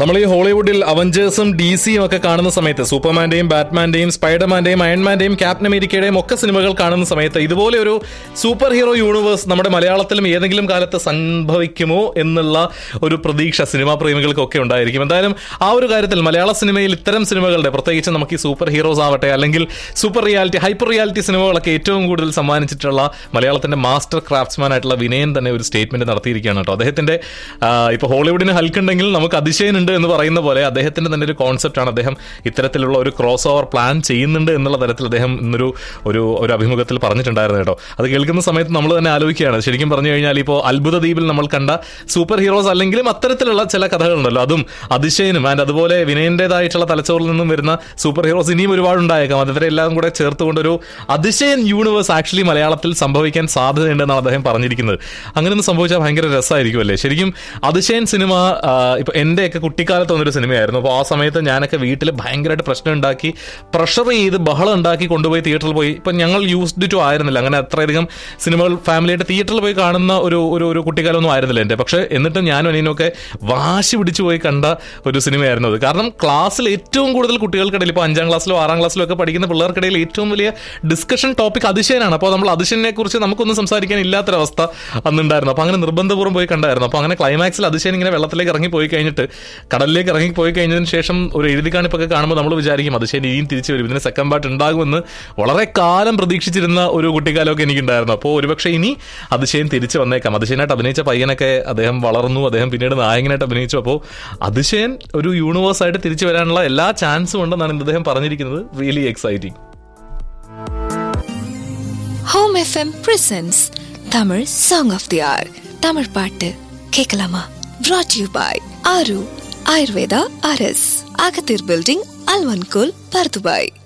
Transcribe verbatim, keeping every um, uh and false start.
നമ്മൾ ഈ ഹോളിവുഡിൽ അവഞ്ചേഴ്സും ഡി സിയും ഒക്കെ കാണുന്ന സമയത്ത് സൂപ്പർമാന്റെയും ബാറ്റ്മാന്റെയും സ്പൈഡർമാന്റെയും അയൺമാന്റെയും ക്യാപ്റ്റൻ അമേരിക്കയുടെയും ഒക്കെ സിനിമകൾ കാണുന്ന സമയത്ത് ഇതുപോലെ ഒരു സൂപ്പർ ഹീറോ യൂണിവേഴ്സ് നമ്മുടെ മലയാളത്തിലും ഏതെങ്കിലും കാലത്ത് സംഭവിക്കുമോ എന്നുള്ള ഒരു പ്രതീക്ഷ സിനിമാ പ്രേമികൾക്കൊക്കെ ഉണ്ടായിരിക്കും. എന്തായാലും ആ ഒരു കാര്യത്തിൽ മലയാള സിനിമയിൽ ഇത്തരം സിനിമകളുടെ പ്രത്യേകിച്ച് നമുക്ക് ഈ സൂപ്പർ ഹീറോസ് ആവട്ടെ അല്ലെങ്കിൽ സൂപ്പർ റിയാലിറ്റി ഹൈപ്പർ റിയാലിറ്റി സിനിമകളൊക്കെ ഏറ്റവും കൂടുതൽ സമ്മാനിച്ചിട്ടുള്ള മലയാളത്തിന്റെ മാസ്റ്റർ ക്രാഫ്റ്റ്സ്മാൻ ആയിട്ടുള്ള വിനയൻ തന്നെ ഒരു സ്റ്റേറ്റ്മെന്റ് നടത്തിയിരിക്കുകയാണ് കേട്ടോ. അദ്ദേഹത്തിന്റെ ഇപ്പൊ ഹോളിവുഡിന് ഹൽക്ക് ഉണ്ടെങ്കിൽ നമുക്ക് അതിശയൻ ഉണ്ട് എന്ന് പറയുന്ന പോലെ അദ്ദേഹത്തിന്റെ തന്നെ ഒരു കോൺസെപ്റ്റാണ്. അദ്ദേഹം ഇത്തരത്തിലുള്ള ഒരു ക്രോസ് ഓവർ പ്ലാൻ ചെയ്യുന്നുണ്ട് എന്നുള്ള തരത്തിൽ അദ്ദേഹം ഇന്നൊരു ഒരു ഒരു അഭിമുഖത്തിൽ പറഞ്ഞിട്ടുണ്ടായിരുന്നു കേട്ടോ. അത് കേൾക്കുന്ന സമയത്ത് നമ്മൾ തന്നെ ആലോചിക്കുകയാണ്. ശരിക്കും പറഞ്ഞു കഴിഞ്ഞാൽ ഇപ്പോൾ അത്ഭുത ദ്വീപിൽ നമ്മൾ കണ്ട സൂപ്പർ ഹീറോസ് അല്ലെങ്കിലും അത്തരത്തിലുള്ള ചില കഥകളുണ്ടല്ലോ, അതും അതിശയനും ആൻഡ് അതുപോലെ വിനയന്റേതായിട്ടുള്ള തലച്ചോറിൽ നിന്നും വരുന്ന സൂപ്പർ ഹീറോസ് ഇനിയും ഒരുപാട് ഉണ്ടായേക്കാം. അതിവരെ എല്ലാം കൂടെ ചേർത്തുകൊണ്ടൊരു അതിശയൻ യൂണിവേഴ്സ് ആക്ച്വലി മലയാളത്തിൽ സംഭവിക്കാൻ സാധ്യതയുണ്ടെന്നാണ് അദ്ദേഹം പറഞ്ഞിരിക്കുന്നത്. അങ്ങനെ ഒന്ന് സംഭവിച്ചാൽ ഭയങ്കര രസമായിരിക്കും അല്ലേ. ശരിക്കും അതിശയൻ സിനിമ ഇപ്പൊ എന്റെയൊക്കെ കുട്ടിക്കാലത്ത് വന്നൊരു സിനിമയായിരുന്നു. അപ്പോൾ ആ സമയത്ത് ഞാനൊക്കെ വീട്ടിൽ ഭയങ്കരമായിട്ട് പ്രശ്നം ഉണ്ടാക്കി പ്രഷർ ചെയ്ത് ബഹളം ഉണ്ടാക്കി കൊണ്ടുപോയി തിയേറ്ററിൽ പോയി. ഇപ്പം ഞങ്ങൾ യൂസ്ഡ് ടു ആയിരുന്നില്ല അങ്ങനെ അത്രയധികം സിനിമകൾ ഫാമിലിയായിട്ട് തിയേറ്ററിൽ പോയി കാണുന്ന ഒരു ഒരു ഒരു കുട്ടിക്കാലമൊന്നും ആയിരുന്നില്ല എൻ്റെ. പക്ഷേ എന്നിട്ടും ഞാനും അനിയനൊക്കെ വാശി പിടിച്ചു പോയി കണ്ട ഒരു സിനിമയായിരുന്നു അത്. കാരണം ക്ലാസ്സിൽ ഏറ്റവും കൂടുതൽ കുട്ടികൾക്കിടയിൽ ഇപ്പോൾ അഞ്ചാം ക്ലാസ്സിലോ ആറാം ക്ലാസ്സിലോ ഒക്കെ പഠിക്കുന്ന പിള്ളേർക്കിടയിൽ ഏറ്റവും വലിയ ഡിസ്കഷൻ ടോപ്പിക് അതിശയനാണ്. അപ്പോൾ നമ്മൾ അതിശയനെ കുറിച്ച് നമുക്കൊന്നും സംസാരിക്കാൻ ഇല്ലാത്തൊരവസ്ഥ അന്നുണ്ടായിരുന്നു. അപ്പോൾ അങ്ങനെ നിർബന്ധപൂർവ്വം പോയി കണ്ടായിരുന്നു. അപ്പോൾ അങ്ങനെ ക്ലൈമാക്സിൽ അതിശയൻ ഇങ്ങനെ വെള്ളത്തിലേക്ക് ഇറങ്ങി പോയി കഴിഞ്ഞിട്ട് കടലിലേക്ക് ഇറങ്ങി പോയി കഴിഞ്ഞതിന് ശേഷം ഒരു എഴുതിക്കാണിപ്പൊക്കെ കാണുമ്പോൾ നമ്മൾ വിചാരിക്കും അത് ശരി ഇനിയും തിരിച്ചു വരും, ഇതിന് സെക്കൻഡ് പാർട്ട് ഉണ്ടാകുമെന്ന് വളരെ കാലം പ്രതീക്ഷിച്ചിരുന്ന ഒരു കുട്ടിക്കാലമൊക്കെ എനിക്കുണ്ടായിരുന്നു. അപ്പോൾ ഒരുപക്ഷെ ഇനി അതിശയൻ തിരിച്ചു വന്നേക്കാം. അതിശയനായിട്ട് അഭിനയിച്ച പയ്യനൊക്കെ അദ്ദേഹം വളർന്നു, അദ്ദേഹം പിന്നീട് നായകനായിട്ട് അഭിനയിച്ചു. അപ്പോൾ അതിശയൻ ഒരു യൂണിവേഴ്സായിട്ട് തിരിച്ചു വരാനുള്ള എല്ലാ ചാൻസും ഉണ്ടെന്നാണ് അദ്ദേഹം പറഞ്ഞിരിക്കുന്നത്. Really exciting. Home FM presents Tamil song of they are. Tamil பாட்டு கேட்கலாமா? brought you by ஆரு ஆயுர்வேதா ஆர்எஸ், அகத்தீர் பில்டிங், அல்வன்கோல், பர்துபாய்.